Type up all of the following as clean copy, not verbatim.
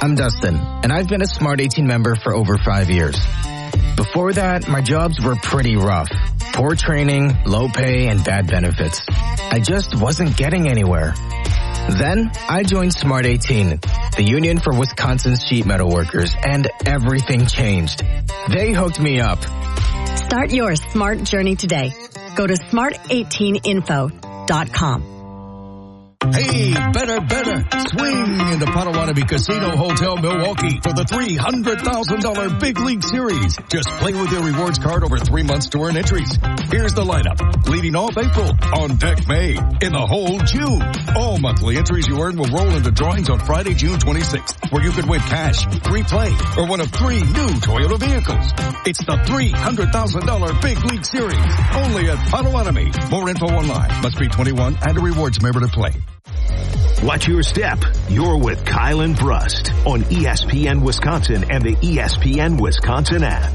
I'm Dustin, and I've been a Smart 18 member for over 5 years. Before that, my jobs were pretty rough. Poor training, low pay, and bad benefits. I just wasn't getting anywhere. Then, I joined Smart 18, the union for Wisconsin's sheet metal workers, and everything changed. They hooked me up. Start your smart journey today. Go to smart18info.com. Hey, better. Swing into Potawatomi Casino Hotel Milwaukee for the $300,000 Big League Series. Just play with your rewards card over 3 months to earn entries. Here's the lineup. Leading off April, on deck May, in the hole June. All monthly entries you earn will roll into drawings on Friday, June 26th, where you could win cash, free play, or one of 3 new Toyota vehicles. It's the $300,000 Big League Series, only at Potawatomi. More info online. Must be 21 and a rewards member to play. Watch your step. You're with Kyle and Brust on ESPN Wisconsin and the ESPN Wisconsin app.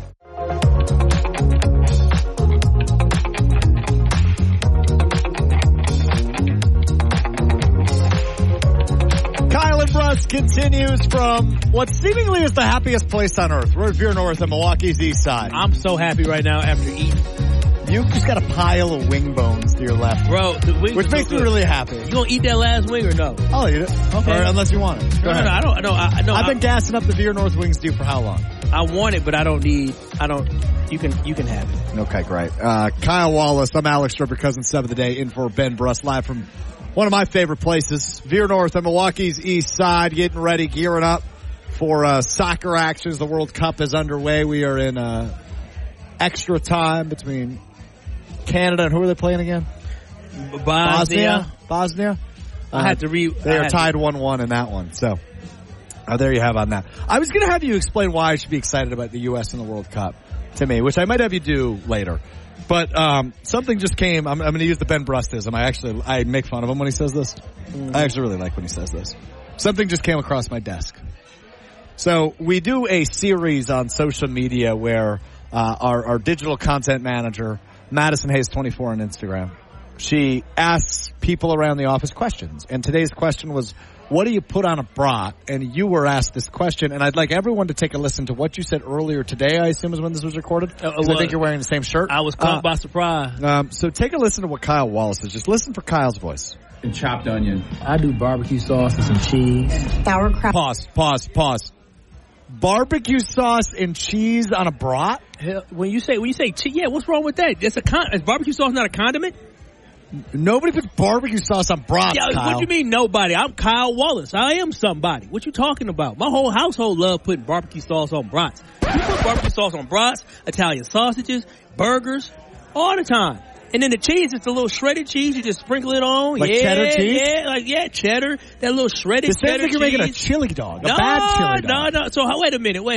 Kyle and Brust continues from what seemingly is the happiest place on earth. We're at Veer North on Milwaukee's east side. I'm so happy right now after eating. You just got a pile of wing bones to your left. Bro, the wings which makes me really happy. You gonna eat that last wing or no? I'll eat it. Okay. Or unless you want it. No, I don't. No, I've been gassing up the Veer North wings to you for how long? I want it, but I don't. You can have it. Okay, great. Kyle Wallace, I'm Alex Stripper, cousin 7 of the day, in for Ben Brust, live from one of my favorite places, Veer North on Milwaukee's east side, getting ready, gearing up for soccer actions. The World Cup is underway. We are in extra time between Canada and who are they playing again? Bosnia. I had to read. They are tied 1-1 in that one. So there you have on that. I was going to have you explain why I should be excited about the U.S. and the World Cup to me, which I might have you do later. But something just came. I'm going to use the Ben Brustism. I make fun of him when he says this. I actually really like when he says this. Something just came across my desk. So we do a series on social media where our digital content manager, Madison Hayes 24 on Instagram, she asks people around the office questions. And today's question was, what do you put on a brat? And you were asked this question, and I'd like everyone to take a listen to what you said earlier today, I assume is when this was recorded. I think you're wearing the same shirt. I was caught by surprise. So take a listen to what Kyle Wallace says. Just listen for Kyle's voice. And chopped onion. I do barbecue sauce and some cheese. Sauerkraut. Pause. Barbecue sauce and cheese on a brat? When you say cheese, yeah, what's wrong with that? Is barbecue sauce not a condiment? Nobody puts barbecue sauce on brats, yeah, Kyle. What do you mean nobody? I'm Kyle Wallace. I am somebody. What you talking about? My whole household love putting barbecue sauce on brats. You put barbecue sauce on brats, Italian sausages, burgers, all the time. And then the cheese, it's a little shredded cheese. You just sprinkle it on. Like cheddar cheese? Yeah, cheddar. That little shredded cheddar cheese. It sounds like you're making a chili dog, bad chili dog. No. So wait a minute.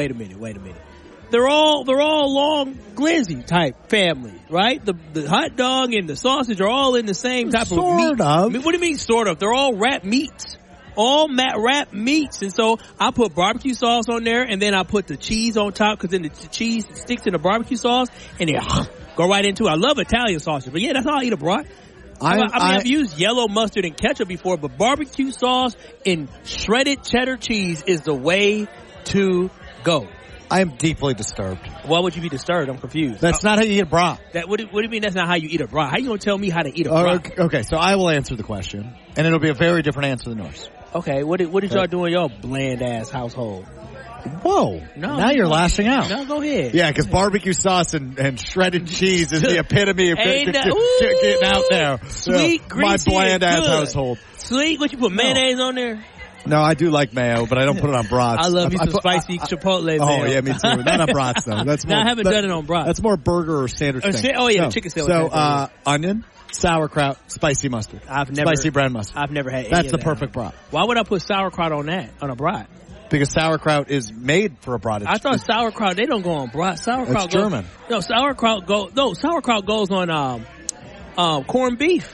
They're all long glizzy type families, right? The hot dog and the sausage are all in the same type of meat. Sort of. What do you mean sort of? They're all wrapped meats. All wrapped meats. And so I put barbecue sauce on there, and then I put the cheese on top, because then the cheese sticks in the barbecue sauce, and then go right into it. I love Italian sausage, but yeah, that's how I eat a brat. I've used yellow mustard and ketchup before, but barbecue sauce and shredded cheddar cheese is the way to go. I am deeply disturbed. Why would you be disturbed? I'm confused. That's not how you eat a brat. What do you mean that's not how you eat a brat? How you going to tell me how to eat a brat? Okay, so I will answer the question, and it'll be a very different answer than yours. Okay, what did y'all do in your bland-ass household? Whoa. Now you're lashing out. No, go ahead. Yeah, because barbecue sauce and shredded cheese is the epitome of getting out there. Sweet, greasy, my bland-ass household. Sweet? What, you put mayonnaise on there? No, I do like mayo, but I don't put it on brats. I love you some spicy chipotle mayo. Oh, yeah, me too. Not on brats, though. That's more, I haven't done it on brats. That's more burger or sandwich thing. Chicken sandwich. So, onion, sauerkraut, spicy mustard. Spicy brown mustard. I've never had any That's of the that. Perfect brat. Why would I put sauerkraut on a brat? Because sauerkraut is made for a brat. I thought sauerkraut, they don't go on brat. Sauerkraut it's German. Sauerkraut goes on corned beef.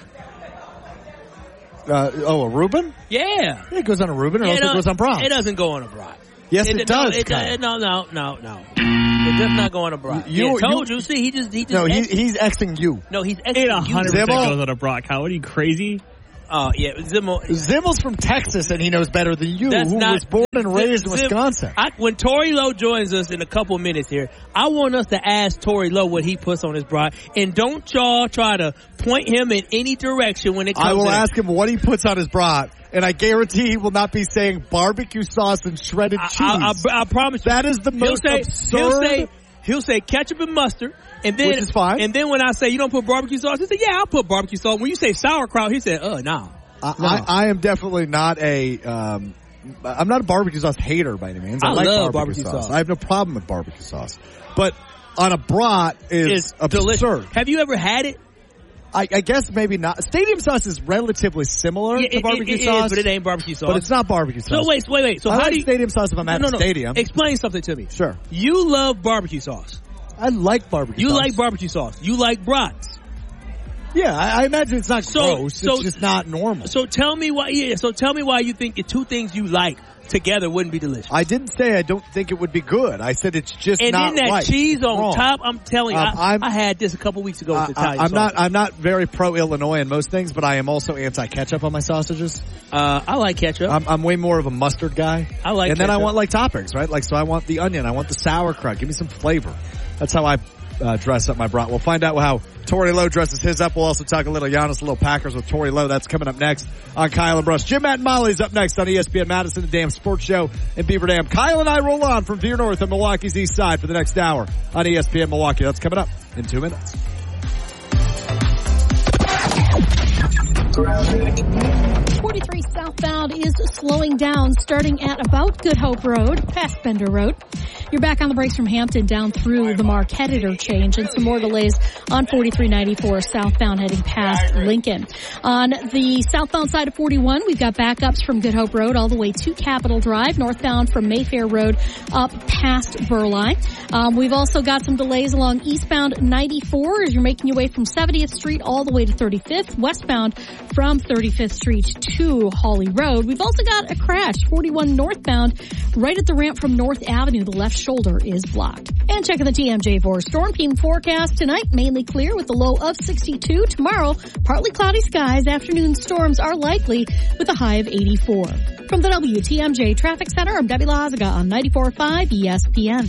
A Reuben? Yeah. It goes on a Reuben, or else it goes on brat. It doesn't go on a brat. Yes, it does. No. It does not go on a brat. I told you. See, he just. No, he's Xing you. No, he's Xing you. 100% goes on a brat. Kyle, what are you, crazy? Oh, yeah. Zimmel's from Texas, and he knows better than you, was born and raised in Wisconsin. When Tory Lowe joins us in a couple minutes here, I want us to ask Tory Lowe what he puts on his brat. And don't y'all try to point him in any direction when it comes to... I will ask him what he puts on his brat, and I guarantee he will not be saying barbecue sauce and shredded cheese. I promise you. That is the most absurd... He'll say ketchup and mustard. And then, which is fine. And then when I say you don't put barbecue sauce, he said, yeah, I'll put barbecue sauce. When you say sauerkraut, he said, no. I am definitely not I'm not a barbecue sauce hater by any means. I like love barbecue sauce. I have no problem with barbecue sauce. But on a brat is absurd. Delicious. Have you ever had it? I guess maybe not. Stadium sauce is relatively similar to barbecue sauce. Is, but it ain't barbecue sauce. But it's not barbecue sauce. So wait. So how do you... stadium sauce if I'm at the stadium. Explain something to me. Sure. You love barbecue sauce. I like barbecue sauce. You like barbecue sauce. You like brats. Yeah, I imagine it's not gross. It's just not normal. So tell me why you think the two things you like together wouldn't be delicious. I didn't say I don't think it would be good. I said it's just not right. And then that cheese on top, I'm telling you, I had this a couple weeks ago with Italian sauce. I'm not very pro-Illinois in most things, but I am also anti-ketchup on my sausages. I like ketchup. I'm way more of a mustard guy. I like And ketchup. then I want toppings, right? So I want the onion. I want the sauerkraut. Give me some flavor. That's how I dress up my brat. We'll find out how Tory Lowe dresses his up. We'll also talk a little Giannis, a little Packers with Tory Lowe. That's coming up next on Kyle and Bruss. Jim, Matt, and Molly's up next on ESPN Madison, the Damn Sports Show in Beaver Dam. Kyle and I roll on from Veer North and Milwaukee's East Side for the next hour on ESPN Milwaukee. That's coming up in 2 minutes. 43 southbound is slowing down starting at about Good Hope Road, past Bender Road. You're back on the brakes from Hampton down through the Marquette interchange, and some more delays on 4394 southbound heading past Lincoln. On the southbound side of 41, we've got backups from Good Hope Road all the way to Capitol Drive, northbound from Mayfair Road up past Burleigh. We've also got some delays along eastbound 94 as you're making your way from 70th Street all the way to 35th, westbound from 35th Street to Hawley Road. We've also got a crash, 41 northbound, right at the ramp from North Avenue. The left shoulder is blocked. And checking the TMJ for storm team forecast tonight, mainly clear with a low of 62. Tomorrow, partly cloudy skies. Afternoon storms are likely with a high of 84. From the WTMJ Traffic Center, I'm Debbie Lazaga on 94.5 ESPN.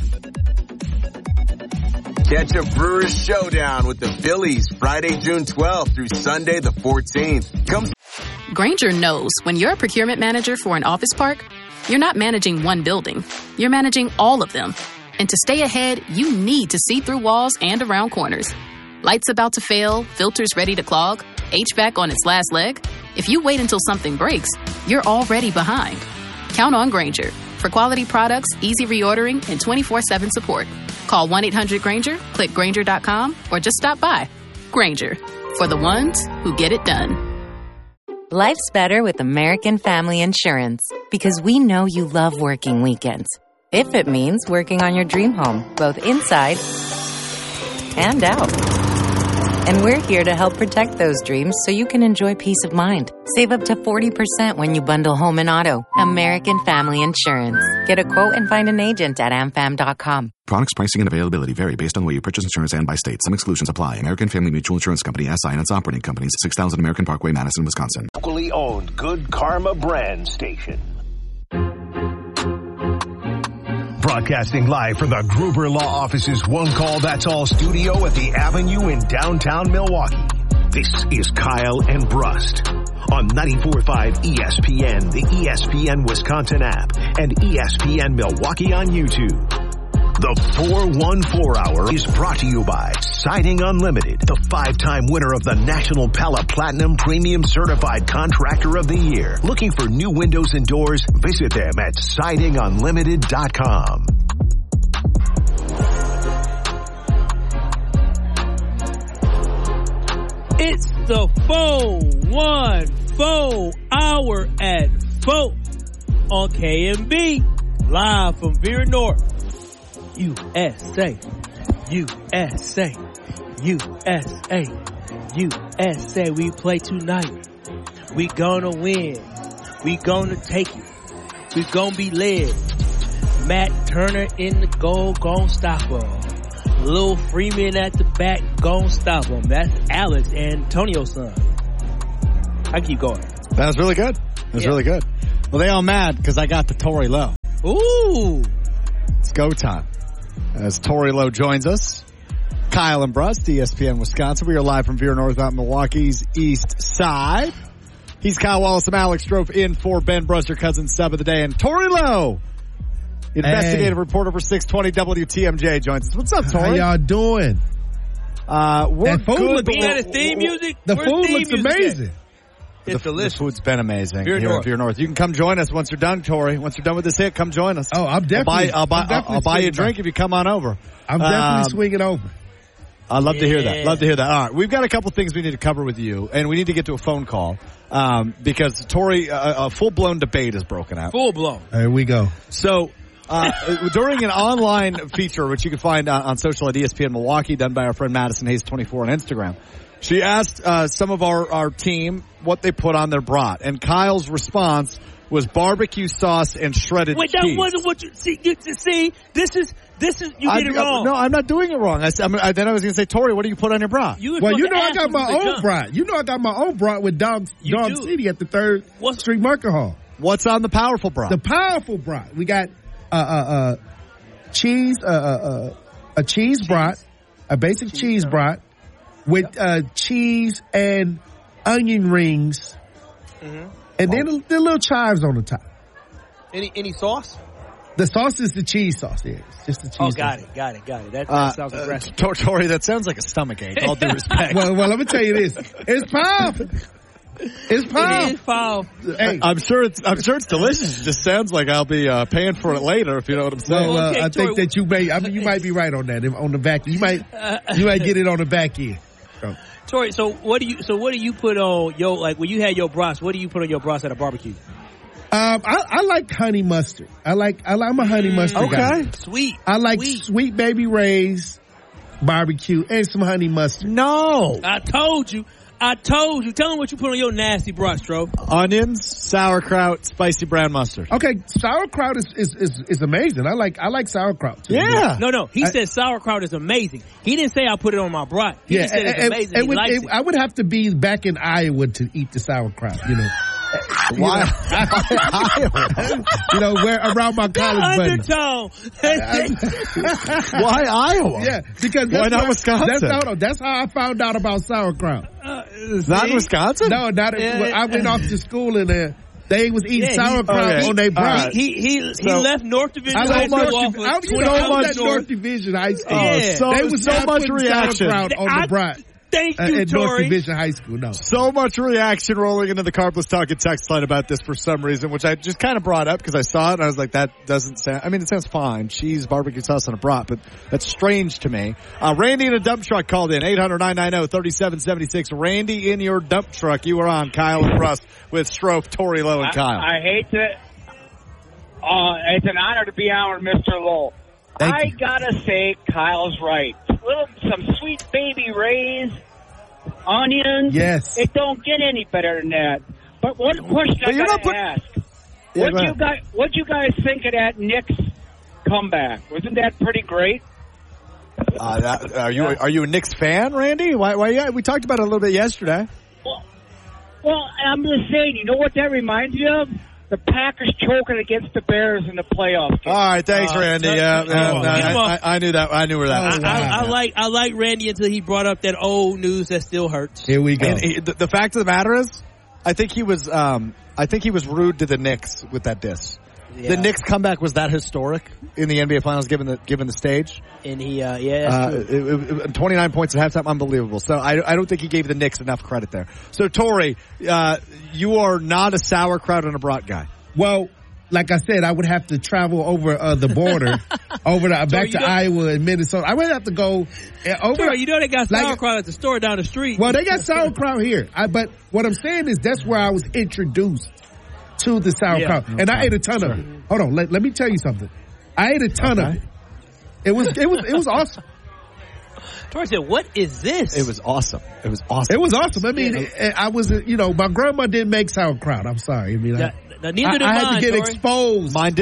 Catch a Brewers showdown with the Phillies Friday, June 12th through Sunday the 14th. Grainger knows when you're a procurement manager for an office park, you're not managing one building. You're managing all of them. And to stay ahead, you need to see through walls and around corners. Lights about to fail, filters ready to clog, HVAC on its last leg. If you wait until something breaks, you're already behind. Count on Grainger for quality products, easy reordering, and 24/7 support. Call 1-800-GRAINGER, click Grainger.com, or just stop by. Grainger, for the ones who get it done. Life's better with American Family Insurance because we know you love working weekends. If it means working on your dream home, both inside and out. And we're here to help protect those dreams so you can enjoy peace of mind. Save up to 40% when you bundle home and auto. American Family Insurance. Get a quote and find an agent at amfam.com. Products, pricing, and availability vary based on where you purchase insurance and by state. Some exclusions apply. American Family Mutual Insurance Company, SI, and its operating companies, 6000 American Parkway, Madison, Wisconsin. Locally owned Good Karma brand station. Broadcasting live from the Gruber Law Office's One Call That's All studio at the Avenue in downtown Milwaukee. This is Kyle and Brust on 94.5 ESPN, the ESPN Wisconsin app, and ESPN Milwaukee on YouTube. The 414 Hour is brought to you by Siding Unlimited, the 5-time winner of the National Pella Platinum Premium Certified Contractor of the Year. Looking for new windows and doors? Visit them at sidingunlimited.com. It's the 414 Hour at 4 on KMB, live from Veer North. USA, USA, USA, USA. We play tonight. We gonna win. We gonna take it. We gonna be led. Matt Turner in the goal, gon' stop him. Lil Freeman at the back, gon' stop him. That's Alex Antonio's son. I keep going. That was really good. That was really good. Well, they all mad because I got the Tori Lowe. Ooh. It's go time. As Tori Lowe joins us. Kyle and Brust, ESPN Wisconsin. We are live from Veer North out in Milwaukee's East Side. He's Kyle Wallace. I'm Alex Strofe in for Ben Brust, your cousin sub of the day. And Tori Lowe, investigative reporter for 620 WTMJ, joins us. What's up, Tori? How y'all doing? We're good. The theme music? The food looks amazing. It's delicious. The food's been amazing Veer here North. at Veer North. You can come join us once you're done, Tori. Once you're done with this hit, come join us. Oh, I'm definitely. I'll buy you a drink if you come on over. I'm definitely swinging over. I'd love to hear that. Love to hear that. All right. We've got a couple things we need to cover with you, and we need to get to a phone call because, Tori, a full-blown debate has broken out. Full-blown. There we go. So, during an online feature, which you can find on social at ESPN Milwaukee, done by our friend Madison Hayes 24 on Instagram, she asked some of our team what they put on their brat, and Kyle's response was barbecue sauce and shredded cheese. Wait, that wasn't what you see. This is you did it wrong. No, I'm not doing it wrong. Then I was going to say, Tori, what do you put on your brat? I got my own brat. You know, I got my own brat with Dog City at the 3rd Street Market Hall. What's on the powerful brat? The powerful brat. We got cheese, a cheese brat, a basic cheese brat with cheese and onion rings, and then the little chives on the top. Any sauce? The sauce is the cheese sauce. Yeah, it's just the cheese. Oh, got it. That sounds aggressive. Tori, that sounds like a stomach ache. All due respect. well, let me tell you this: it's powerful. It's powerful. It is powerful. Hey. I'm sure it's delicious. It just sounds like I'll be paying for it later, if you know what I'm saying. Well, I think that you may. I mean, you might be right on that. On the back, you might get it on the back end. So. Tori, so what do you put on your, like, when you had your brats, what do you put on your brats at a barbecue? I like honey mustard. I'm a honey mustard guy. Sweet. I like Sweet Baby Ray's barbecue and some honey mustard. No. I told you. Tell them what you put on your nasty brats, Strofe. Onions, sauerkraut, spicy brown mustard. Okay, sauerkraut is amazing. I like sauerkraut too. Yeah. No. He said sauerkraut is amazing. He didn't say I put it on my brat. He just said it's amazing. I would have to be back in Iowa to eat the sauerkraut, you know. Why? You know, where around my college buddies. Why Iowa? Yeah, because why not Wisconsin? That's how I found out about sauerkraut. Not Wisconsin? No, not. I went off to school and they was eating sauerkraut on their brat. He left North Division High School. I was at North Division High School. They was so much reaction on the brat. Thank you, at Tori. North Division High School, no. So much reaction rolling into the Carpless Talking text line about this for some reason, which I just kind of brought up because I saw it and I was like, that doesn't sound, I mean, it sounds fine. Cheese, barbecue sauce on a brat, but that's strange to me. Randy in a dump truck called in, 800-990-3776. Randy in your dump truck. You are on Kyle and Russ with Strofe, Tori Lowe, and Kyle. I hate to, it's an honor to be on with Mr. Lowe. I gotta say, Kyle's right. Some Sweet Baby Ray's, onions. Yes. It don't get any better than that. But one question I gotta ask. What'd you guys think of that Knicks comeback? Wasn't that pretty great? Are you a Knicks fan, Randy? Why? We talked about it a little bit yesterday. Well, I'm just saying, you know what that reminds me of? The Packers choking against the Bears in the playoffs. All right, thanks, Randy. I knew that. I knew where that was. I like Randy until he brought up that old news that still hurts. Here we go. And the fact of the matter is, I think he was rude to the Knicks with that diss. Yeah. The Knicks comeback was that historic in the NBA Finals, given the stage. And he, that's true. 29 points at halftime, unbelievable. So I don't think he gave the Knicks enough credit there. So Tori, you are not a sauerkraut and a brat guy. Well, like I said, I would have to travel over the border, back to Iowa and Minnesota. I would have to go over. Tori, you know they got sauerkraut at the store down the street. Well, they got sauerkraut here. But what I'm saying is that's where I was introduced to the sauerkraut, and I ate a ton of it. Hold on, let me tell you something. I ate a ton of it. It was awesome. Tori said, "What is this?" It was awesome. It was awesome. It was awesome. I mean, I was, my grandma didn't make sauerkraut. I'm sorry. I mean, neither did I had mine, to get Tori. exposed. Mine did.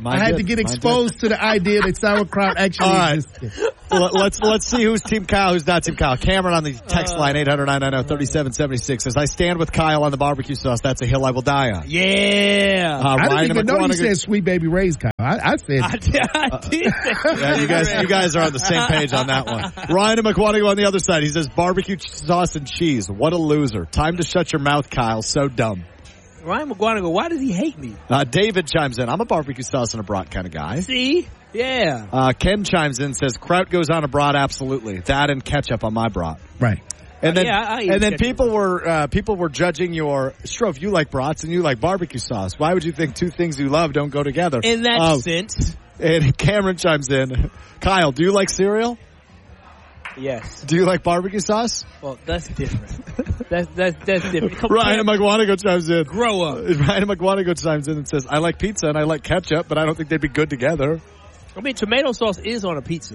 I had to get exposed to the idea that sauerkraut actually existed. Let's see who's Team Kyle, who's not Team Kyle. Cameron on the text line, 800-990-3776 says, I stand with Kyle on the barbecue sauce. That's a hill I will die on. Yeah. I didn't even know you said Sweet Baby Ray's, Kyle. I said I did. Yeah, you guys are on the same page on that one. Ryan and McWanago on the other side. He says, barbecue sauce and cheese. What a loser. Time to shut your mouth, Kyle. So dumb. Ryan McGuanago, why does he hate me? David chimes in. I'm a barbecue sauce and a brat kind of guy. See? Yeah. Ken chimes in, says, kraut goes on a brat, absolutely. That and ketchup on my brat. Right. And then people were judging your Shrove, you like brats and you like barbecue sauce. Why would you think two things you love don't go together? In that sense. And Cameron chimes in. Kyle, do you like cereal? Yes. Do you like barbecue sauce? Well, that's different. That's different. Ryan McWanago chimes in. Grow up. Ryan McWanago chimes in and says, I like pizza and I like ketchup, but I don't think they'd be good together. I mean, tomato sauce is on a pizza.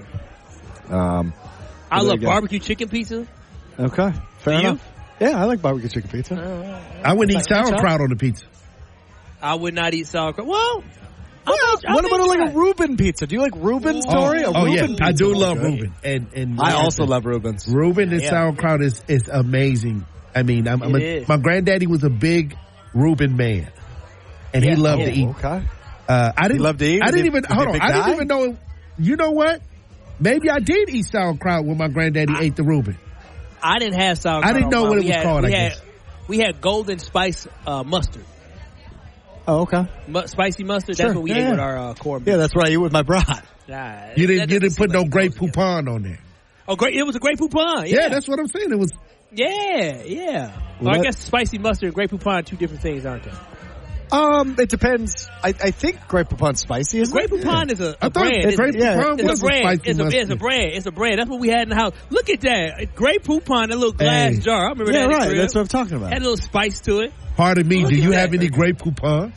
I love barbecue chicken pizza. Okay. Fair enough. Yeah, I like barbecue chicken pizza. I wouldn't eat sauerkraut on the pizza. I would not eat sauerkraut. Well, what about like a Reuben pizza? Do you like Reuben's, Tori? Yeah, I do love Reuben. And I also love Reuben's. Reuben and sauerkraut is amazing. I mean, my granddaddy was a big Reuben man, and he loved to eat. Okay. I didn't love to eat. I didn't even know. You know what? Maybe I did eat sauerkraut when my granddaddy ate the Reuben. I didn't have sauerkraut. I didn't know what it was called. I guess we had golden spice mustard. Oh, okay. Spicy mustard. That's what we ate with our corn beef. Yeah, that's what I eat with my brat. You didn't put no Grey Poupon on there. Oh, great! It was a Grey Poupon. Yeah, that's what I'm saying. It was. Yeah. Well, I guess spicy mustard and Grey Poupon are two different things, aren't they? It depends. I think Grey Poupon's spicy, isn't it? Grey Poupon is a brand. Grey Poupon was a brand. It's a brand. It's a brand. That's what we had in the house. Look at that. Grey Poupon, that little glass jar. I remember that. Right. That's what I'm talking about. Had a little spice to it. Pardon me. Do you have any Grey Poupon?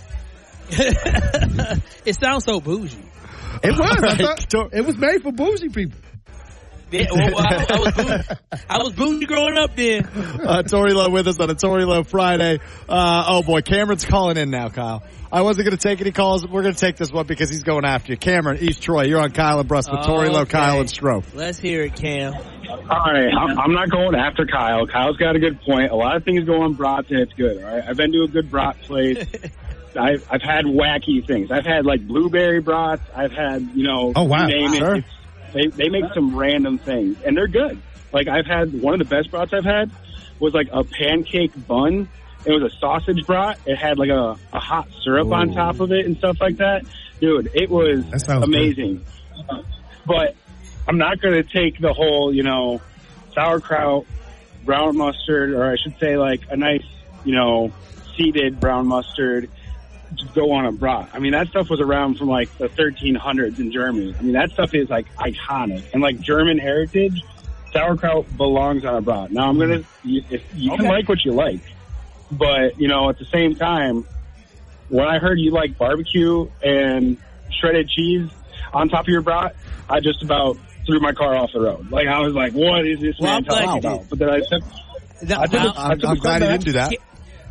It sounds so bougie. It was. I thought it was made for bougie people. Yeah, I was bougie growing up then. Tori Lowe with us on a Tori Lowe Friday. Oh boy, Cameron's calling in now, Kyle. I wasn't going to take any calls. We're going to take this one because he's going after you. Cameron, East Troy, you're on Kyle and Brust with Tori Lowe, Kyle, and Stroh. Let's hear it, Cam. All right, I'm not going after Kyle. Kyle's got a good point. A lot of things go on brats, and it's good. All right, I've been to a good brat place. I've had wacky things. I've had like blueberry brats. I've had, oh wow, name sure. it. They make some random things, and they're good. Like I've had one of the best brats I've had was like a pancake bun. It was a sausage brat. It had like a hot syrup on top of it and stuff like that. Dude, it was amazing. But I'm not going to take the whole, sauerkraut, brown mustard, or I should say like a nice, seeded brown mustard to go on a brat. I mean, that stuff was around from like the 1300s in Germany. I mean, that stuff is like iconic. And like German heritage, sauerkraut belongs on a brat. Now I'm going to, you can like what you like. But, at the same time, when I heard you like barbecue and shredded cheese on top of your brat, I just about threw my car off the road. Like, I was like, what is this man talking about? But then I'm glad he didn't do that.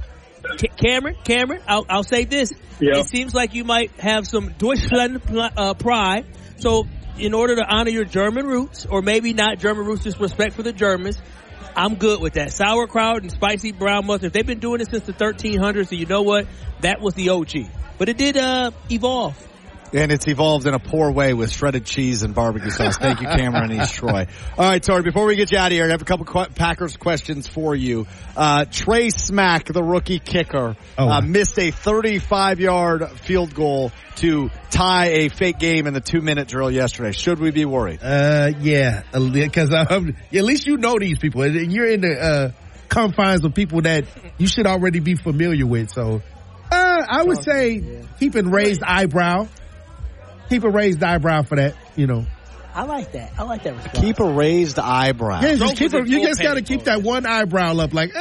Cameron, I'll say this. Yep. It seems like you might have some Deutschland pride. So in order to honor your German roots, or maybe not German roots, just respect for the Germans, I'm good with that. Sauerkraut and spicy brown mustard, if they've been doing it since the 1300s, so you know what? That was the OG. But it did evolve. And it's evolved in a poor way with shredded cheese and barbecue sauce. Thank you, Cameron and East Troy. All right, Tori, before we get you out of here, I have a couple Packers questions for you. Trey Smack, the rookie kicker, missed a 35-yard field goal to tie a fake game in the 2-minute drill yesterday. Should we be worried? Yeah, because at least you know these people. And you're in the confines of people that you should already be familiar with. So I would say keep a raised eyebrow. Keep a raised eyebrow for that, I like that. I like that response. Keep a raised eyebrow. Yeah, you just got to keep that one eyebrow up, like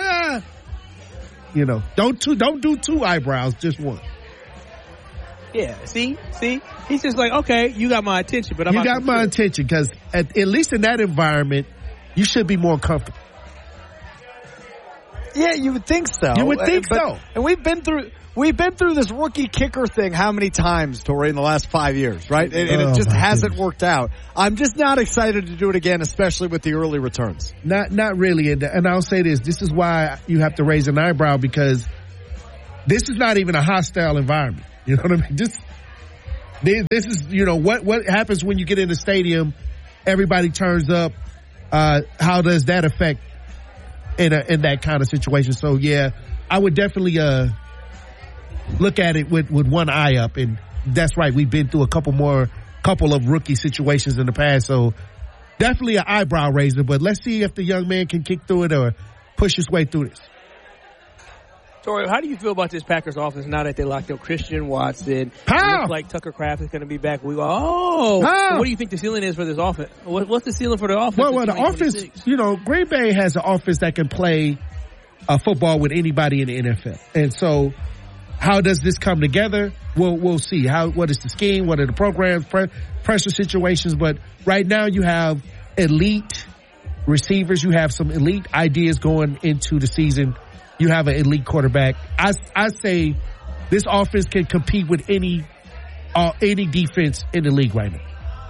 don't do two eyebrows, just one. Yeah, see, he's just like, okay, you got my attention, but you got my attention because at least in that environment, you should be more comfortable. Yeah, you would think so. You would think so. And we've been through this rookie kicker thing how many times, Tori, in the last 5 years, right? And it just hasn't worked out. I'm just not excited to do it again, especially with the early returns. Not really. And I'll say this. This is why you have to raise an eyebrow, because this is not even a hostile environment. You know what I mean? This is, what happens when you get in the stadium, everybody turns up. How does that affect in that kind of situation? So yeah, I would definitely look at it with one eye up. And that's right, we've been through a couple of rookie situations in the past, so definitely an eyebrow raiser. But let's see if the young man can kick through it or push his way through this. Tori, how do you feel about this Packers offense now that they locked up Christian Watson? How? It looks like Tucker Kraft is going to be back. We go, so what do you think the ceiling is for this offense? What's the ceiling for the offense? Well, the offense, Green Bay has an offense that can play football with anybody in the NFL. And so how does this come together? We'll see. What is the scheme? What are the programs, pressure situations? But right now you have elite receivers. You have some elite ideas going into the season. You have an elite quarterback. I say this offense can compete with any defense in the league right now.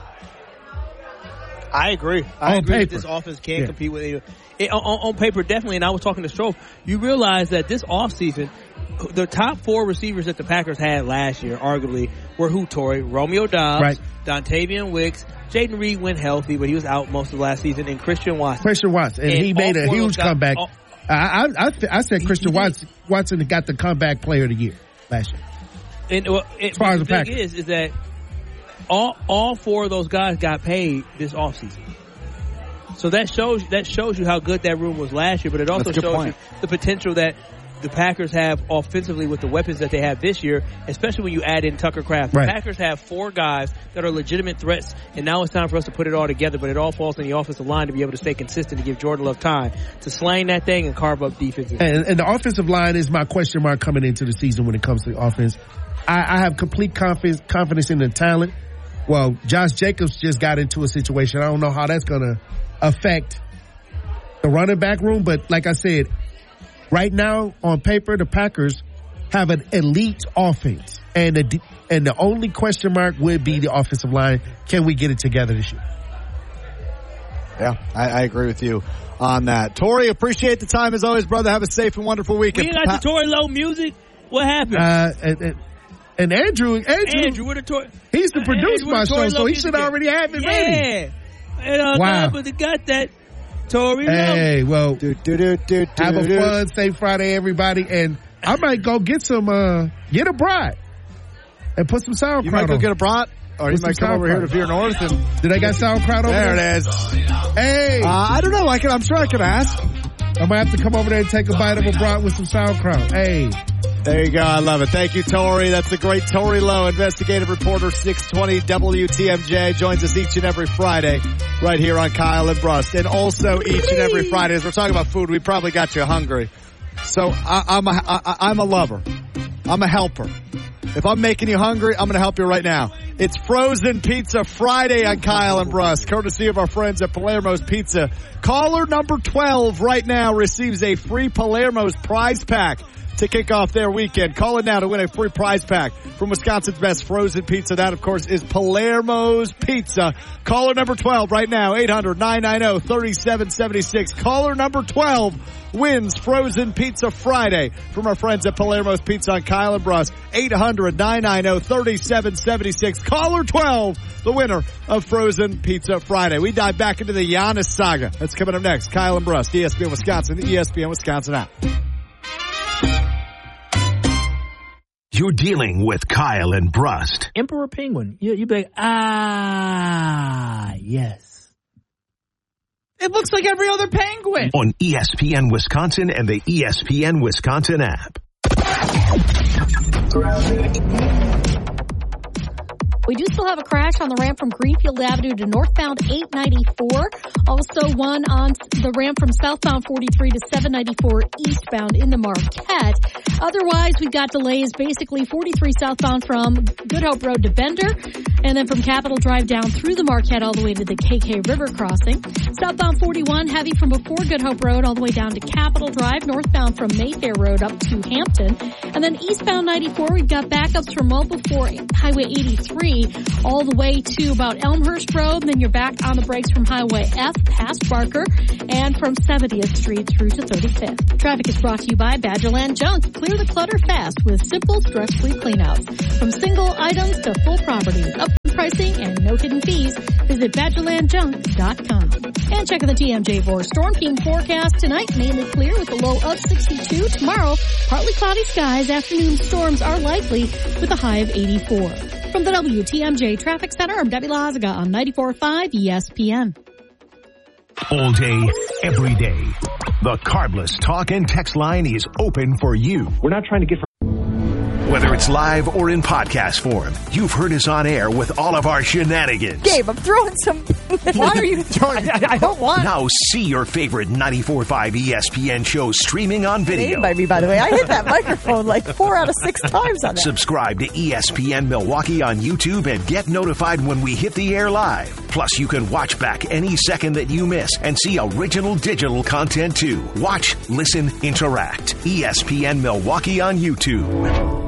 I agree. I agree that this offense can compete with any. On paper, definitely. And I was talking to Strofe. You realize that this offseason, the top 4 receivers that the Packers had last year, arguably, were who, Tori? Romeo Doubs, right. Dontavian Wicks, Jaden Reed went healthy, but he was out most of last season, and Christian Watson. And he made a huge comeback. I said Christian Watson got the comeback player of the year last year. And as far as the thing is that all 4 of those guys got paid this offseason. So that shows you how good that room was last year, but it also shows you the potential that the Packers have offensively with the weapons that they have this year, especially when you add in Tucker Kraft. The Packers have 4 guys that are legitimate threats, and now it's time for us to put it all together, but it all falls in the offensive line to be able to stay consistent, to give Jordan Love time to slang that thing and carve up defenses. And the offensive line is my question mark coming into the season when it comes to the offense. I have complete confidence in the talent. Well, Josh Jacobs just got into a situation. I don't know how that's going to affect the running back room, but like I said, right now, on paper, the Packers have an elite offense, and the only question mark would be the offensive line. Can we get it together this year? Yeah, I agree with you on that. Tori, appreciate the time as always, brother. Have a safe and wonderful weekend. We ain't got the Tori Lowe music. What happened? And Andrew, with the Tori. He's the producer of my show, so he should already have it ready. And wow. But they got that. Tori Hey, well, have a fun, safe Friday, everybody. And I might go get get a brat and put some sauerkraut on. You might go get a brat? Or you might come over here to Veer North. Did I got sauerkraut over there? There it is. Hey. I don't know. I'm sure I can ask. I might have to come over there and take a bite of a brat with some sauerkraut. Hey. There you go. I love it. Thank you, Tori. That's the great Tori Lowe, investigative reporter, 620 WTMJ. Joins us each and every Friday right here on Kyle and Brust. And also each and every Friday, as we're talking about food, we probably got you hungry. So I'm a lover. I'm a helper. If I'm making you hungry, I'm going to help you right now. It's Frozen Pizza Friday on Kyle and Brust, courtesy of our friends at Palermo's Pizza. Caller number 12 right now receives a free Palermo's prize pack to kick off their weekend. Call it now to win a free prize pack from Wisconsin's best frozen pizza. That, of course, is Palermo's Pizza. Caller number 12 right now, 800-990-3776. Caller number 12 wins Frozen Pizza Friday from our friends at Palermo's Pizza on Kyle and Brust. 800-990-3776. Caller 12, the winner of Frozen Pizza Friday. We dive back into the Giannis saga. That's coming up next. Kyle and Brust, ESPN Wisconsin, the ESPN Wisconsin app. You're dealing with Kyle and Brust. Emperor Penguin. You'd be like, yes. It looks like every other penguin. On ESPN Wisconsin and the ESPN Wisconsin app. We do still have a crash on the ramp from Greenfield Avenue to northbound 894. Also one on the ramp from southbound 43 to 794 eastbound in the Marquette. Otherwise, we've got delays basically 43 southbound from Good Hope Road to Bender. And then from Capitol Drive down through the Marquette all the way to the KK River crossing. Southbound 41 heavy from before Good Hope Road all the way down to Capitol Drive. Northbound from Mayfair Road up to Hampton. And then eastbound 94, we've got backups from well before Highway 83 all the way to about Elmhurst Road. And then you're back on the brakes from Highway F past Barker and from 70th Street through to 35th. Traffic is brought to you by Badgerland Junk. Clear the clutter fast with simple, stress-free cleanouts. From single items to full properties, up pricing and no hidden fees. Visit BadgerlandJunk.com. And check out the TMJ4 Storm Team forecast tonight. Mainly clear with a low of 62. Tomorrow, partly cloudy skies. Afternoon storms are likely with a high of 84. From the WTMJ Traffic Center, I'm Debbie Lazaga on 94.5 ESPN. All day, every day. The Carbless talk and text line is open for you. We're not trying to get... Whether it's live or in podcast form, you've heard us on air with all of our shenanigans. Gabe, I'm throwing some... Why are you throwing... I don't want... Now see your favorite 94.5 ESPN shows streaming on video. By me, by the way. I hit that microphone like 4 out of 6 times on that. Subscribe to ESPN Milwaukee on YouTube and get notified when we hit the air live. Plus, you can watch back any second that you miss and see original digital content too. Watch, listen, interact. ESPN Milwaukee on YouTube.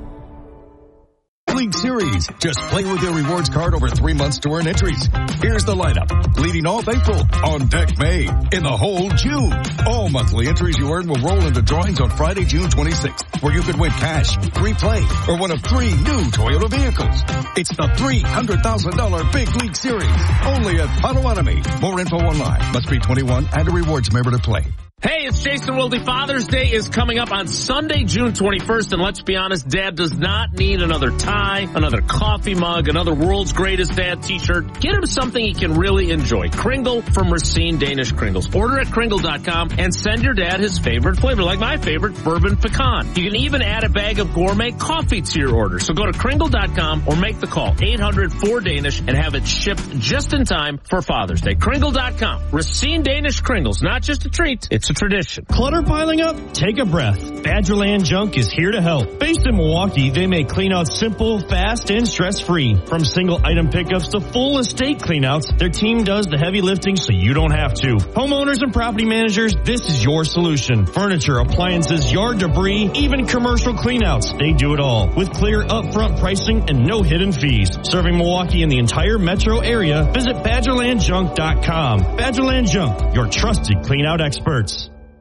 League Series. Just play with your rewards card over 3 months to earn entries. Here's the lineup. Leading off April, on deck May, in the whole June. All monthly entries you earn will roll into drawings on Friday, June 26th, where you could win cash, free play, or one of 3 new Toyota vehicles. It's the $300,000 Big League Series, only at Potawatomi. More info online. Must be 21 and a rewards member to play. Hey, it's Jason Wilde. Father's Day is coming up on Sunday, June 21st, and let's be honest, Dad does not need another tie, another coffee mug, another World's Greatest Dad t-shirt. Get him something he can really enjoy. Kringle from Racine Danish Kringles. Order at Kringle.com and send your dad his favorite flavor, like my favorite, bourbon pecan. You can even add a bag of gourmet coffee to your order. So go to Kringle.com or make the call, 800-4DANISH, and have it shipped just in time for Father's Day. Kringle.com. Racine Danish Kringles. Not just a treat, it's a tradition. Clutter piling up? Take a breath. Badgerland Junk is here to help. Based in Milwaukee, they make cleanouts simple, fast, and stress-free. From single item pickups to full estate cleanouts, their team does the heavy lifting so you don't have to. Homeowners and property managers, this is your solution. Furniture, appliances, yard debris, even commercial cleanouts. They do it all with clear upfront pricing and no hidden fees. Serving Milwaukee and the entire metro area, visit BadgerlandJunk.com. Badgerland Junk, your trusted cleanout experts.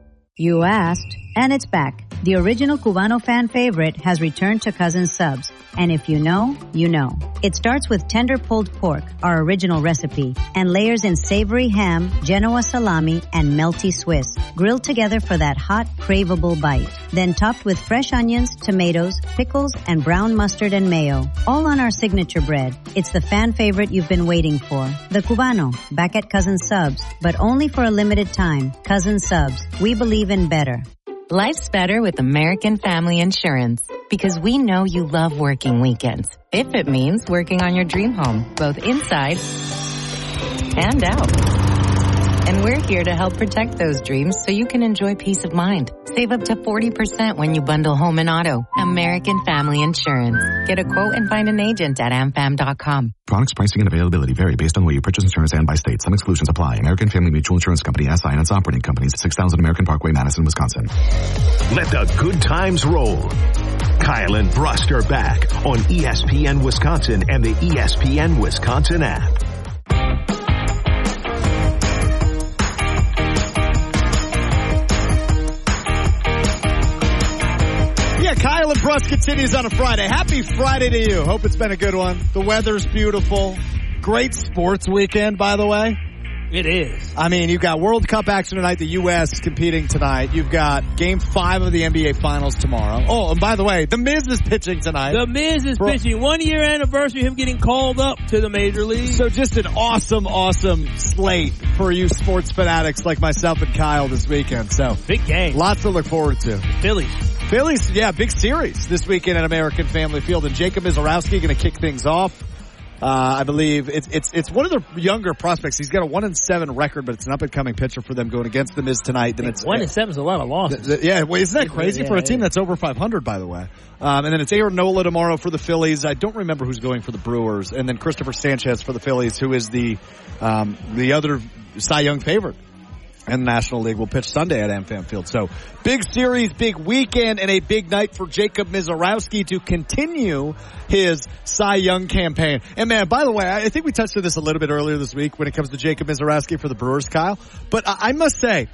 You asked, and it's back. The original Cubano fan favorite has returned to Cousin Subs. And if you know, you know. It starts with tender pulled pork, our original recipe, and layers in savory ham, Genoa salami, and melty Swiss, grilled together for that hot, craveable bite. Then topped with fresh onions, tomatoes, pickles, and brown mustard and mayo, all on our signature bread. It's the fan favorite you've been waiting for. The Cubano, back at Cousin Subs, but only for a limited time. Cousin Subs, we believe in better. Life's better with American Family Insurance because we know you love working weekends. If it means working on your dream home, both inside and out. And we're here to help protect those dreams so you can enjoy peace of mind. Save up to 40% when you bundle home and auto. American Family Insurance. Get a quote and find an agent at amfam.com. Products, pricing, and availability vary based on where you purchase insurance and by state. Some exclusions apply. American Family Mutual Insurance Company, SI, and its operating companies, 6000 American Parkway, Madison, Wisconsin. Let the good times roll. Kyle and Brust are back on ESPN Wisconsin and the ESPN Wisconsin app. Yeah, Kyle and Brust continues on a Friday. Happy Friday to you. Hope it's been a good one. The weather's beautiful. Great sports weekend, by the way. It is. I mean, you've got World Cup action tonight. The U.S. competing tonight. You've got Game 5 of the NBA Finals tomorrow. Oh, and by the way, The Miz is pitching tonight. The Miz is pitching. 1 year anniversary of him getting called up to the Major League. So just an awesome slate for you sports fanatics like myself and Kyle this weekend. So big game. Lots to look forward to. Phillies, yeah, big series this weekend at American Family Field. And Jacob Mizorowski going to kick things off I believe it's one of the younger prospects. He's got a 1-7 record, but it's an up-and-coming pitcher for them going against the Miz tonight. Then it's 1-7 is a lot of losses. Isn't that crazy for a team that's over 500, by the way? And then it's Aaron Nola tomorrow for the Phillies. I don't remember who's going for the Brewers, and then Christopher Sanchez for the Phillies, who is the other Cy Young favorite. And the National League will pitch Sunday at AmFam Field. So, big series, big weekend, and a big night for Jacob Misiorowski to continue his Cy Young campaign. And man, by the way, I think we touched on this a little bit earlier this week when it comes to Jacob Misiorowski for the Brewers, Kyle. But I must say,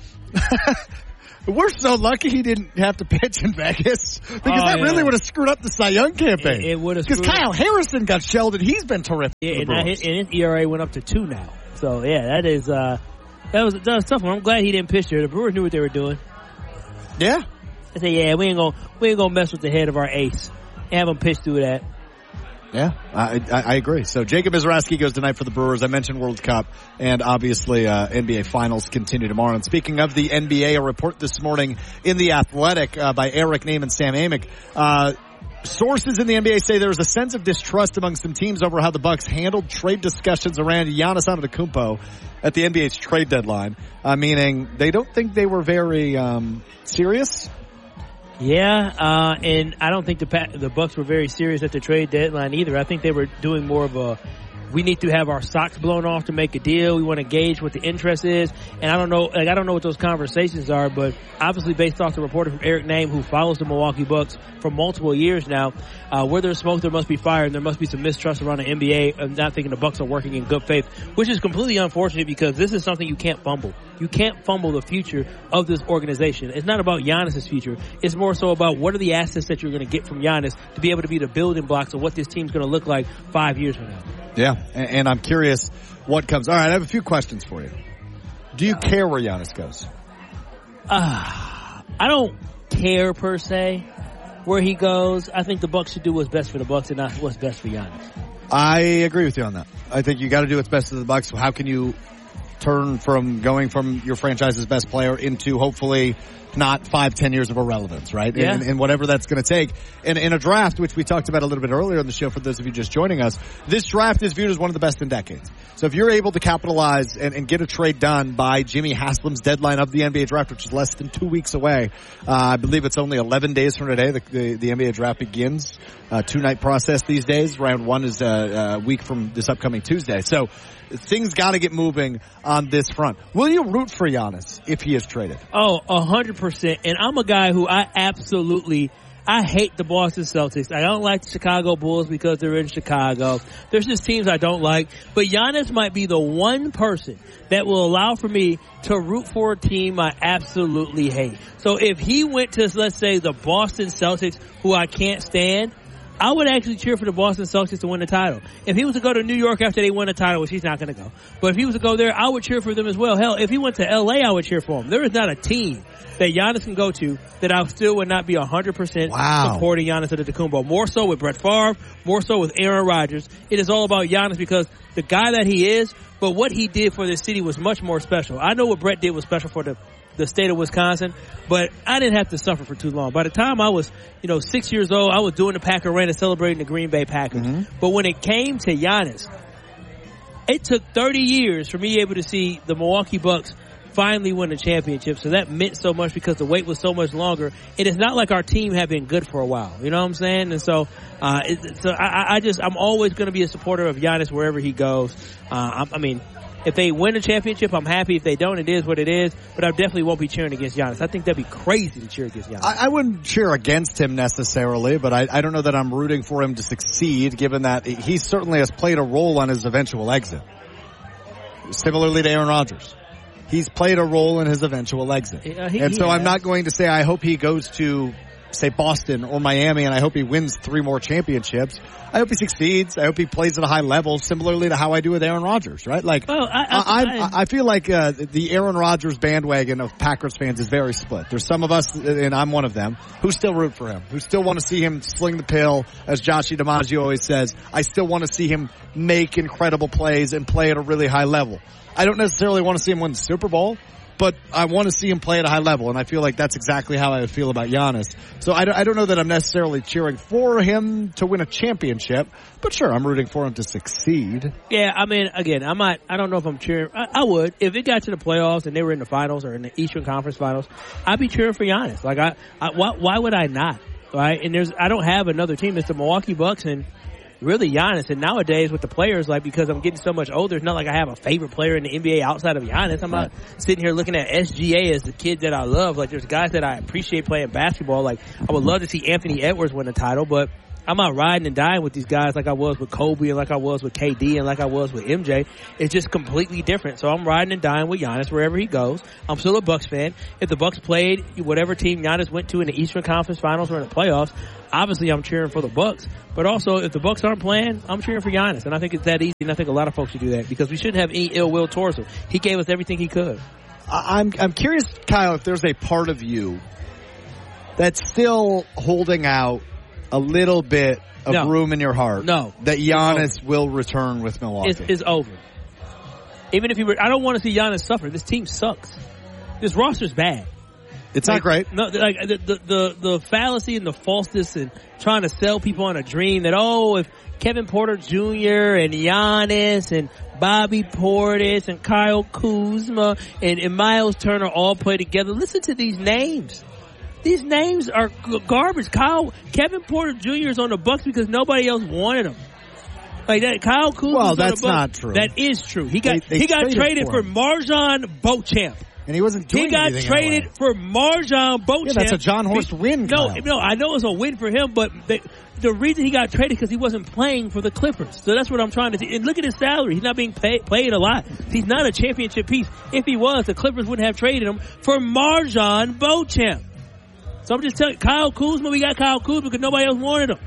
we're so lucky he didn't have to pitch in Vegas, because that really would have screwed up the Cy Young campaign. It would have. Because Kyle Harrison got shelled, and he's been terrific. Yeah, and his ERA went up to 2 now. So yeah, that is. That was a tough one. I'm glad he didn't pitch there. The Brewers knew what they were doing. Yeah. I said, yeah, we ain't gonna mess with the head of our ace and have him pitch through that. Yeah, I agree. So Jacob Misiorowski goes tonight for the Brewers. I mentioned World Cup, and obviously NBA Finals continue tomorrow. And speaking of the NBA, a report this morning in The Athletic by Eric Nehm and Sam Amick. Sources in the NBA say there was a sense of distrust among some teams over how the Bucks handled trade discussions around Giannis Antetokounmpo at the NBA's trade deadline, meaning they don't think they were very serious. Yeah, and I don't think the Bucks were very serious at the trade deadline either. I think they were doing more of a, we need to have our socks blown off to make a deal. We want to gauge what the interest is. And I don't know what those conversations are, but obviously based off the reporter from Eric Nehm, who follows the Milwaukee Bucks for multiple years now, where there's smoke, there must be fire, and there must be some mistrust around the NBA of not thinking the Bucks are working in good faith, which is completely unfortunate because this is something you can't fumble. You can't fumble the future of this organization. It's not about Giannis' future. It's more so about what are the assets that you're going to get from Giannis to be able to be the building blocks of what this team's going to look like 5 years from now. Yeah, and I'm curious what comes. All right, I have a few questions for you. Do you care where Giannis goes? I don't care per se where he goes. I think the Bucks should do what's best for the Bucks and not what's best for Giannis. I agree with you on that. I think you got to do what's best for the Bucks. How can you turn from going from your franchise's best player into hopefully not 5-10 years of irrelevance, right? Yeah. And whatever that's going to take. And in a draft, which we talked about a little bit earlier in the show for those of you just joining us, this draft is viewed as one of the best in decades. So if you're able to capitalize and get a trade done by Jimmy Haslam's deadline of the NBA draft, which is less than 2 weeks away, I believe it's only 11 days from today the NBA draft begins. 2-night process these days. Round 1 is a week from this upcoming Tuesday. So things got to get moving on this front. Will you root for Giannis if he is traded? Oh, 100%. And I'm a guy who I hate the Boston Celtics. I don't like the Chicago Bulls because they're in Chicago. There's just teams I don't like. But Giannis might be the one person that will allow for me to root for a team I absolutely hate. So if he went to, let's say, the Boston Celtics, who I can't stand, I would actually cheer for the Boston Celtics to win the title. If he was to go to New York after they won the title, which he's not going to go, but if he was to go there, I would cheer for them as well. Hell, if he went to LA, I would cheer for him. There is not a team that Giannis can go to that I still would not be 100% supporting Giannis Antetokounmpo. More so with Brett Favre, more so with Aaron Rodgers. It is all about Giannis because the guy that he is, but what he did for this city was much more special. I know what Brett did was special for the state of Wisconsin, but I didn't have to suffer for too long. By the time I was, 6 years old, I was doing the Packer Run and celebrating the Green Bay Packers. Mm-hmm. But when it came to Giannis, it took 30 years for me able to see the Milwaukee Bucks finally win the championship. So that meant so much because the wait was so much longer. It is not like our team had been good for a while. You know what I'm saying? And so, I'm always going to be a supporter of Giannis wherever he goes. If they win a championship, I'm happy. If they don't, it is what it is. But I definitely won't be cheering against Giannis. I think that'd be crazy to cheer against Giannis. I wouldn't cheer against him necessarily, but I don't know that I'm rooting for him to succeed, given that he certainly has played a role on his eventual exit. Similarly to Aaron Rodgers. He's played a role in his eventual exit. I'm not going to say I hope he goes to, say, Boston or Miami, and I hope he wins 3 more championships. I hope he succeeds. I hope he plays at a high level, similarly to how I do with Aaron Rodgers, right? Like, I feel like the Aaron Rodgers bandwagon of Packers fans is very split. There's some of us, and I'm one of them, who still root for him, who still want to see him sling the pill, as Joshie DiMaggio always says. I still want to see him make incredible plays and play at a really high level. I don't necessarily want to see him win the Super Bowl, but I want to see him play at a high level, and I feel like that's exactly how I would feel about Giannis. So I don't know that I'm necessarily cheering for him to win a championship, but sure, I'm rooting for him to succeed. Yeah, I mean, again, I don't know if I'm cheering. I would. If it got to the playoffs and they were in the finals or in the Eastern Conference Finals, I'd be cheering for Giannis. Like, why would I not? Right? And I don't have another team. It's the Milwaukee Bucks and really Giannis. And nowadays with the players, like, because I'm getting so much older, it's not like I have a favorite player in the NBA outside of Giannis. I'm not sitting here looking at SGA as the kid that I love. Like, there's guys that I appreciate playing basketball. Like, I would love to see Anthony Edwards win a title, but I'm not riding and dying with these guys like I was with Kobe and like I was with KD and like I was with MJ. It's just completely different. So I'm riding and dying with Giannis wherever he goes. I'm still a Bucks fan. If the Bucks played whatever team Giannis went to in the Eastern Conference Finals or in the playoffs, obviously I'm cheering for the Bucks. But also, if the Bucks aren't playing, I'm cheering for Giannis. And I think it's that easy, and I think a lot of folks should do that because we shouldn't have any ill will towards him. He gave us everything he could. I'm curious, Kyle, if there's a part of you that's still holding out a little bit of room in your heart that Giannis will return with Milwaukee. It's over. Even if I don't want to see Giannis suffer. This team sucks. This roster's bad. It's not great. No, like the fallacy and the falseness and trying to sell people on a dream that, if Kevin Porter Jr. and Giannis and Bobby Portis and Kyle Kuzma and Miles Turner all play together. Listen to these names. These names are garbage. Kevin Porter Jr. is on the Bucks because nobody else wanted him. Like that, Kyle Kuzma. Well, that's not true. That is true. He got traded for MarJon Beauchamp. And he wasn't doing anything. He got traded for MarJon Beauchamp. Yeah, that's a John Horst win. No, I know it's a win for him, but the reason he got traded because he wasn't playing for the Clippers. So that's what I'm trying to see. And look at his salary. He's not being played a lot. He's not a championship piece. If he was, the Clippers wouldn't have traded him for MarJon Beauchamp. So I'm just telling you, Kyle Kuzma, we got Kyle Kuzma because nobody else wanted him.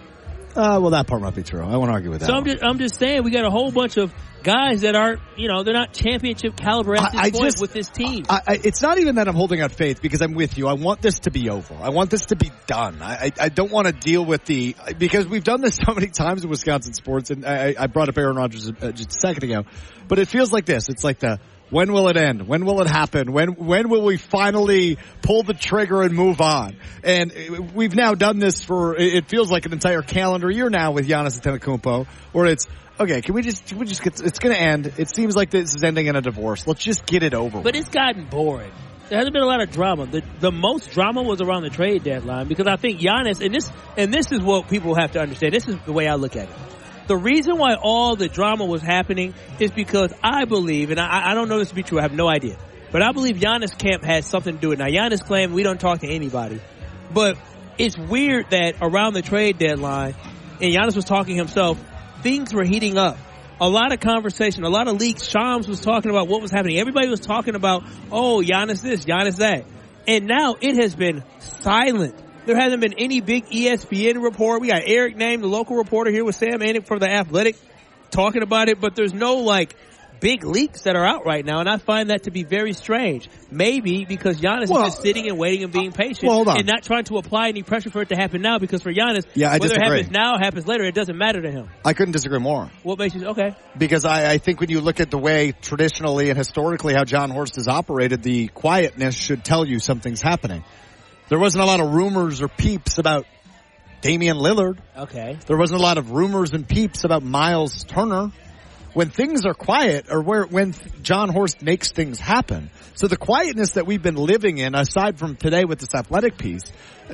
Well, that part might be true. I won't argue with that. So I'm just saying we got a whole bunch of guys that are, they're not championship caliber at this point with this team. It's not even that I'm holding out faith because I'm with you. I want this to be over. I want this to be done. I don't want to deal with because we've done this so many times in Wisconsin sports, and I brought up Aaron Rodgers just a second ago, but it feels like this. It's like when will it end? When will it happen? When will we finally pull the trigger and move on? And we've now done this for, it feels like an entire calendar year now with Giannis Antetokounmpo, where it's, okay, can we just get, it's going to end. It seems like this is ending in a divorce. Let's just get it over. But it's gotten boring. There hasn't been a lot of drama. The most drama was around the trade deadline because I think Giannis, and this is what people have to understand. This is the way I look at it. The reason why all the drama was happening is because I believe, and I don't know this to be true, I have no idea, but I believe Giannis camp had something to do with it. Now, Giannis claimed we don't talk to anybody, but it's weird that around the trade deadline, and Giannis was talking himself, things were heating up. A lot of conversation, a lot of leaks. Shams was talking about what was happening. Everybody was talking about, Giannis this, Giannis that. And now it has been silent. There hasn't been any big ESPN report. We got Eric Name, the local reporter here with Sam Anik from The Athletic talking about it, but there's no big leaks that are out right now, and I find that to be very strange. Maybe because Giannis is just sitting and waiting and being patient and not trying to apply any pressure for it to happen now, because for Giannis, whether it happens now or happens later, it doesn't matter to him. I couldn't disagree more. What makes you, okay? Because I think when you look at the way traditionally and historically how John Horst has operated, the quietness should tell you something's happening. There wasn't a lot of rumors or peeps about Damian Lillard. Okay. There wasn't a lot of rumors and peeps about Miles Turner. When things are quiet, or when John Horst makes things happen. So the quietness that we've been living in, aside from today with this Athletic piece,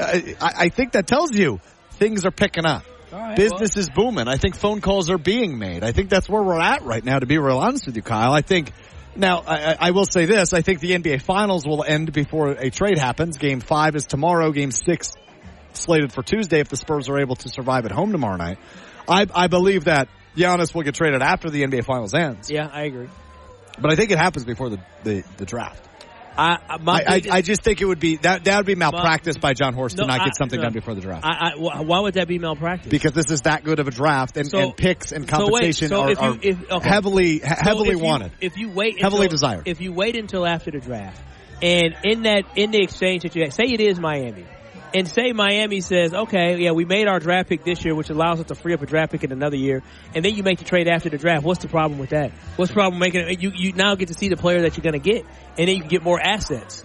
I think that tells you things are picking up. Right, Business is booming. I think phone calls are being made. I think that's where we're at right now, to be real honest with you, Kyle. I think, now, I will say this. I think the NBA Finals will end before a trade happens. Game 5 is tomorrow. Game 6 slated for Tuesday if the Spurs are able to survive at home tomorrow night. I believe that Giannis will get traded after the NBA Finals ends. Yeah, I agree. But I think it happens before the draft. I just think it would be that would be malpractice by John Horst to not get something done before the draft. Why would that be malpractice? Because this is that good of a draft, and picks and compensation are heavily wanted. If you wait, heavily desired. If you wait until after the draft, and in the exchange that you had, say it is Miami, and say Miami says, okay, yeah, we made our draft pick this year, which allows us to free up a draft pick in another year, and then you make the trade after the draft. What's the problem with that? What's the problem making it? You now get to see the player that you're going to get, and then you can get more assets.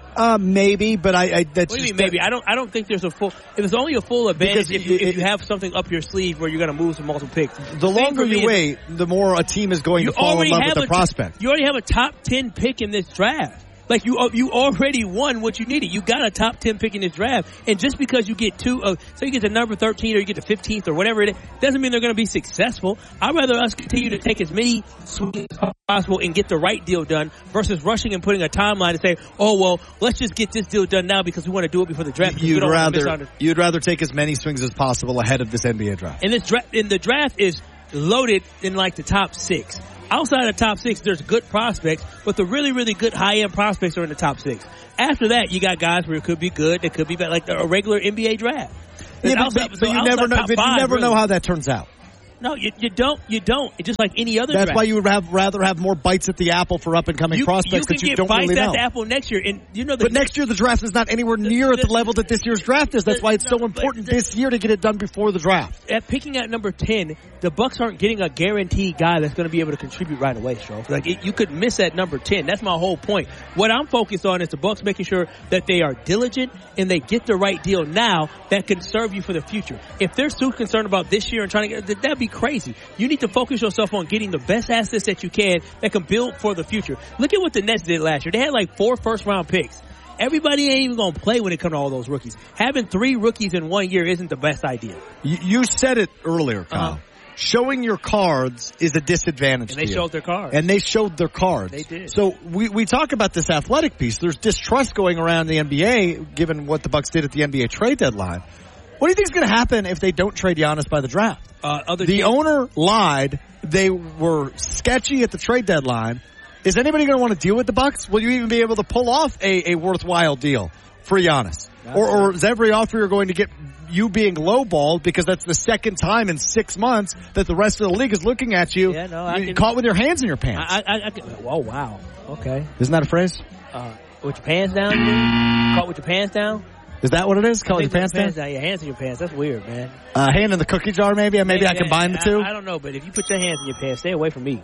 Maybe, but that's what do you mean maybe? I don't think there's a full. There's only a full advantage if you have something up your sleeve where you're going to move some multiple picks. The longer you wait, the more a team is going to fall in love with the prospect. You already have a top 10 pick in this draft. Like you already won what you needed. You got a top 10 pick in this draft, and just because you get so you get to number 13 or you get to 15th or whatever it is, doesn't mean they're going to be successful. I'd rather us continue to take as many swings as possible and get the right deal done versus rushing and putting a timeline to say, oh well, let's just get this deal done now because we want to do it before the draft. You'd rather take as many swings as possible ahead of this NBA draft. And the draft is loaded in like the top 6. Outside of the top 6, there's good prospects, but the really, really good high-end prospects are in the top 6. After that, you got guys where it could be good, it could be bad, like a regular NBA draft. Yeah, but you never know how that turns out. No, you don't. It's just like any other That's draft. why you would rather have more bites at the apple for up-and-coming prospects that you don't really know. You can get bites at the apple next year. And but next year the draft is not anywhere near at the level that this year's draft is. That's why it's so important this year to get it done before the draft. At picking at number 10, the Bucks aren't getting a guaranteed guy that's going to be able to contribute right away, Stroh. Like you could miss at number 10. That's my whole point. What I'm focused on is the Bucks making sure that they are diligent and they get the right deal now that can serve you for the future. If they're too concerned about this year and trying to get, that'd be crazy. You need to focus yourself on getting the best assets that you can that can build for the future. Look at what the Nets did last year. They had like 4 first-round picks. Everybody ain't even going to play when it comes to all those rookies. Having 3 rookies in 1 year isn't the best idea. You said it earlier, Kyle. Showing your cards is a disadvantage to you. And they showed their cards. And they showed their cards. They did. So we talk about this athletic piece. There's distrust going around the NBA given what the Bucks did at the NBA trade deadline. What do you think is going to happen if they don't trade Giannis by the draft? The owner lied. They were sketchy at the trade deadline. Is anybody going to want to deal with the Bucks? Will you even be able to pull off a worthwhile deal for Giannis? Or is every offer you're going to get you being lowballed because that's the second time in 6 months that the rest of the league is looking at you, caught with your hands in your pants? Oh, wow. Okay. Isn't that a phrase? With your pants down, you mean? Caught with your pants down? Is that what it is? Call your pants down? Your hands in your pants. That's weird, man. Hand in the cookie jar, maybe? Maybe I combine the two? I don't know, but if you put your hands in your pants, stay away from me.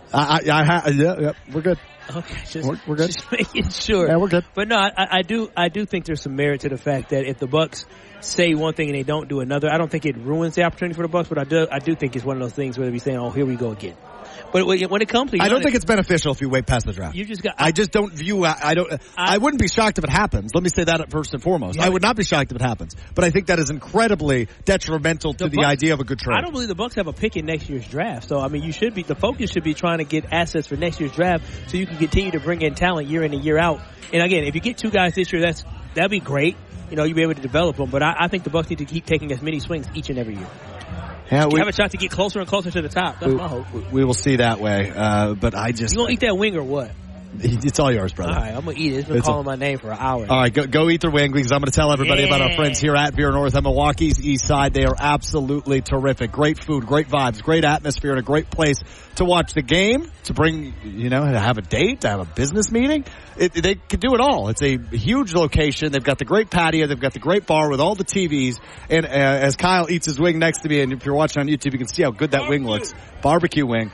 Yeah, we're good. Okay, we're good. Just making sure. Yeah, we're good. But no, I do think there's some merit to the fact that if the Bucks say one thing and they don't do another, I don't think it ruins the opportunity for the Bucks, but I do think it's one of those things where they be saying, oh, here we go again. But when it comes to Giannis, I don't think it's beneficial if you wait past the draft. I just don't view. I wouldn't be shocked if it happens. Let me say that first and foremost. I would not be shocked if it happens. But I think that is incredibly detrimental to the idea of a good trade. I don't believe the Bucks have a pick in next year's draft. So I mean, the focus should be trying to get assets for next year's draft so you can continue to bring in talent year in and year out. And again, if you get 2 guys this year, that'd be great. You'll be able to develop them. But I think the Bucks need to keep taking as many swings each and every year. Yeah, we have a shot to get closer and closer to the top. That's my hope. We will see that way. But I just... You gonna eat that wing or what? It's all yours, brother. All right, I'm going to eat it. It's been calling my name for an hour. All right, go eat their wing because I'm going to tell everybody about our friends here at Veer North on Milwaukee's East Side. They are absolutely terrific. Great food, great vibes, great atmosphere, and a great place to watch the game, to bring, to have a date, to have a business meeting. They can do it all. It's a huge location. They've got the great patio. They've got the great bar with all the TVs. And as Kyle eats his wing next to me, and if you're watching on YouTube, you can see how good that wing looks. Barbecue wing.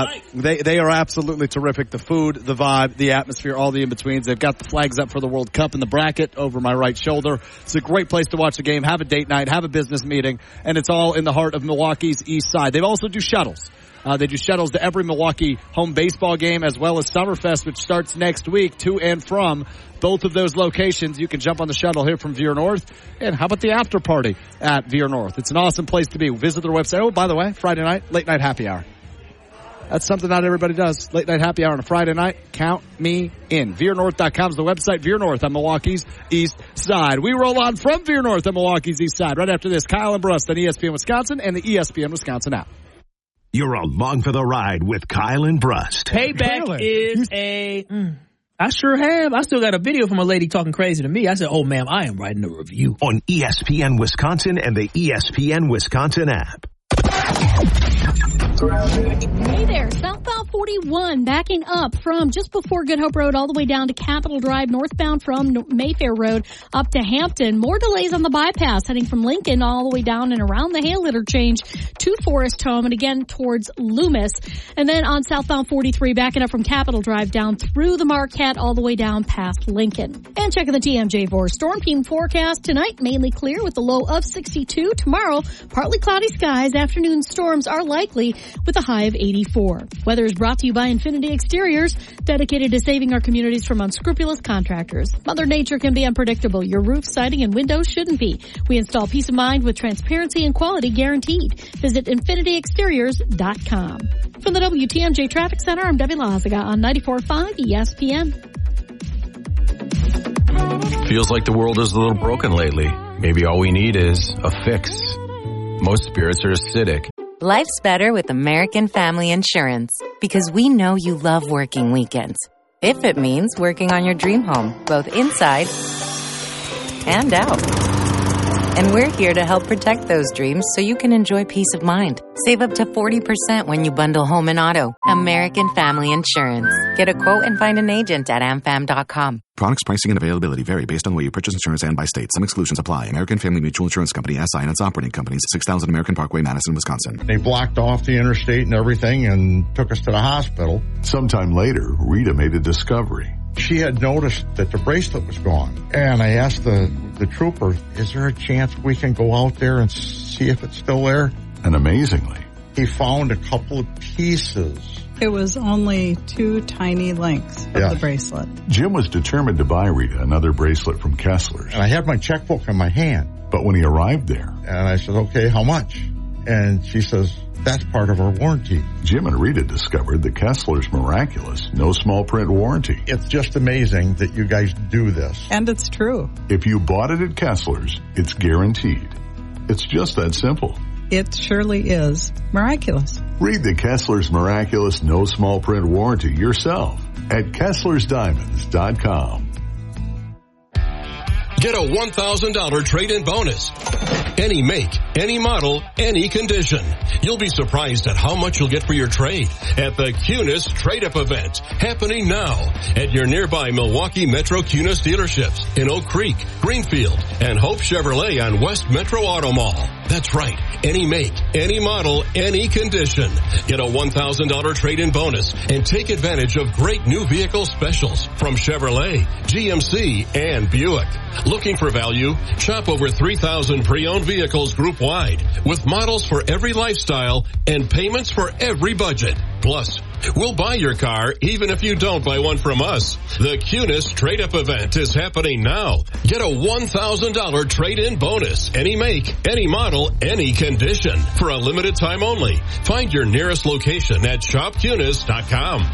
They are absolutely terrific. The food, the vibe, the atmosphere, all the in-betweens. They've got the flags up for the World Cup in the bracket over my right shoulder. It's a great place to watch the game, have a date night, have a business meeting, and it's all in the heart of Milwaukee's East Side. They also do shuttles. They do shuttles to every Milwaukee home baseball game as well as Summerfest, which starts next week, to and from both of those locations. You can jump on the shuttle here from Veer North. And how about the after party at Veer North? It's an awesome place to be. Visit their website. Oh, by the way, Friday night, late night happy hour. That's something not everybody does. Late night happy hour on a Friday night. Count me in. VeerNorth.com is the website. Veer North on Milwaukee's East Side. We roll on from Veer North on Milwaukee's East Side. Right after this, Kyle and Brust on ESPN Wisconsin and the ESPN Wisconsin app. You're along for the ride with Kyle and Brust. Payback is I sure have. I still got a video from a lady talking crazy to me. I said, oh, ma'am, I am writing a review. On ESPN Wisconsin and the ESPN Wisconsin app. Hey there, southbound 41 1 backing up from just before Good Hope Road all the way down to Capitol Drive, northbound from Mayfair Road up to Hampton. More delays on the bypass heading from Lincoln all the way down and around the Hale interchange to Forest Home and again towards Loomis. And then on southbound 43 backing up from Capitol Drive down through the Marquette all the way down past Lincoln. And checking the TMJ4 storm team forecast tonight, mainly clear with a low of 62. Tomorrow, partly cloudy skies. Afternoon storms are likely with a high of 84. Weather is brought to you by Infinity Exteriors, dedicated to saving our communities from unscrupulous contractors. Mother Nature can be unpredictable. Your roof, siding, and windows shouldn't be. We install peace of mind with transparency and quality guaranteed. Visit infinityexteriors.com. From the WTMJ Traffic Center, I'm Debbie Lazaga on 94.5 ESPN. Feels like the world is a little broken lately. Maybe all we need is a fix. Most spirits are acidic. Life's better with American Family Insurance because we know you love working weekends. If it means working on your dream home, both inside and out. And we're here to help protect those dreams so you can enjoy peace of mind. Save up to 40% when you bundle home and auto. American Family Insurance. Get a quote and find an agent at amfam.com. Products, pricing, and availability vary based on the way you purchase insurance and by state. Some exclusions apply. American Family Mutual Insurance Company, SI, and its operating companies, 6000 American Parkway, Madison, Wisconsin. They blocked off the interstate and everything and took us to the hospital. Sometime later, Rita made a discovery. She had noticed that the bracelet was gone. And I asked the trooper, is there a chance we can go out there and see if it's still there? And amazingly, he found a couple of pieces. It was only 2 tiny links of the bracelet. Jim was determined to buy Rita another bracelet from Kessler's. And I had my checkbook in my hand. But when he arrived there, and I said, okay, how much? And she says, that's part of our warranty. Jim and Rita discovered the Kessler's miraculous, no small print warranty. It's just amazing that you guys do this. And it's true. If you bought it at Kessler's, it's guaranteed. It's just that simple. It surely is miraculous. Read the Kessler's miraculous, no small print warranty yourself at KesslersDiamonds.com. Get a $1,000 trade-in bonus. Any make, any model, any condition. You'll be surprised at how much you'll get for your trade at the Cunis Trade-Up event, happening now at your nearby Milwaukee Metro Cunis dealerships in Oak Creek, Greenfield, and Hope Chevrolet on West Metro Auto Mall. That's right. Any make, any model, any condition. Get a $1,000 trade-in bonus and take advantage of great new vehicle specials from Chevrolet, GMC, and Buick. Looking for value? Shop over 3,000 pre-owned vehicles group-wide with models for every lifestyle and payments for every budget. Plus, we'll buy your car even if you don't buy one from us. The Cunis Trade-Up event is happening now. Get a $1,000 trade-in bonus. Any make, any model, any condition. For a limited time only. Find your nearest location at shopcunis.com.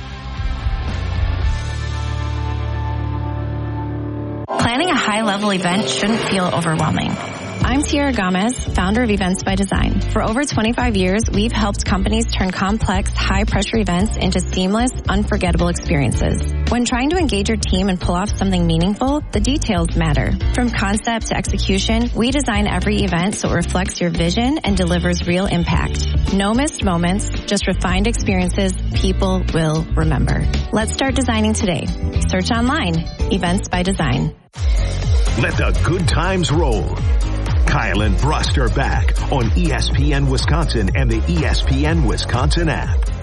Planning a high-level event shouldn't feel overwhelming. I'm Tiara Gomez, founder of Events by Design. For over 25 years, we've helped companies turn complex, high-pressure events into seamless, unforgettable experiences. When trying to engage your team and pull off something meaningful, the details matter. From concept to execution, we design every event so it reflects your vision and delivers real impact. No missed moments, just refined experiences people will remember. Let's start designing today. Search online, Events by Design. Let the good times roll. Kyle and Brust are back on ESPN Wisconsin and the ESPN Wisconsin app.